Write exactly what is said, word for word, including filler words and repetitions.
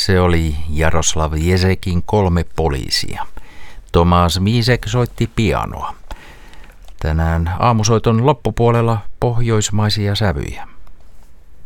Se oli Jaroslav Jesekin Kolme poliisia. Tomas Miisek soitti pianoa. Tänään aamusoiton loppupuolella pohjoismaisia sävyjä.